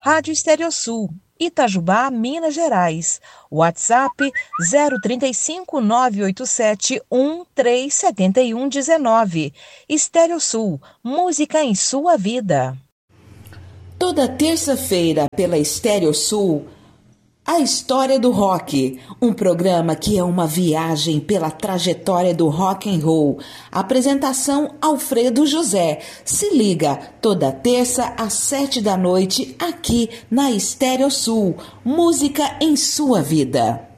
Rádio Estéreo Sul, Itajubá, Minas Gerais. WhatsApp 035 987 137119. Estéreo Sul, música em sua vida. Toda terça-feira pela Estéreo Sul, A História do Rock, um programa que é uma viagem pela trajetória do rock and roll. Apresentação Alfredo José. Se liga, toda terça às 7 da noite, aqui na Estéreo Sul. Música em sua vida.